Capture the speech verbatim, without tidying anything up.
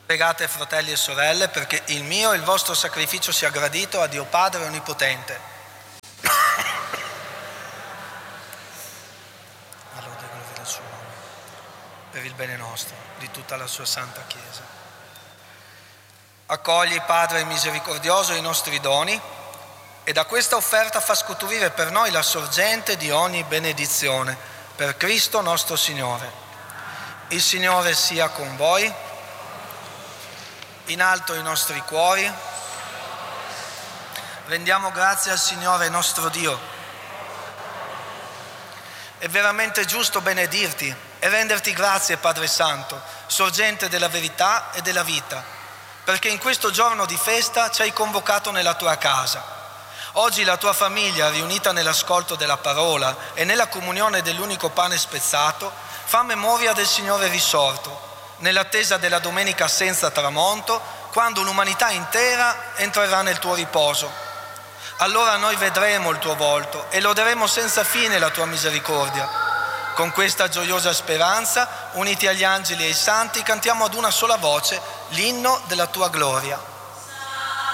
Pregate, fratelli e sorelle, perché il mio e il vostro sacrificio sia gradito a Dio Padre Onnipotente. Allora, gloria al suo nome, per il bene nostro, di tutta la sua santa Chiesa. Accogli, Padre misericordioso, i nostri doni e da questa offerta fa scaturire per noi la sorgente di ogni benedizione, per Cristo nostro Signore. Il Signore sia con voi. In alto i nostri cuori, rendiamo grazie al Signore nostro Dio. È veramente giusto benedirti e renderti grazie, Padre Santo, sorgente della verità e della vita, perché in questo giorno di festa ci hai convocato nella tua casa. Oggi la tua famiglia, riunita nell'ascolto della parola e nella comunione dell'unico pane spezzato, fa memoria del Signore risorto, nell'attesa della domenica senza tramonto, quando l'umanità intera entrerà nel tuo riposo. Allora noi vedremo il tuo volto e loderemo senza fine la tua misericordia. Con questa gioiosa speranza, uniti agli angeli e ai santi, cantiamo ad una sola voce l'inno della tua gloria.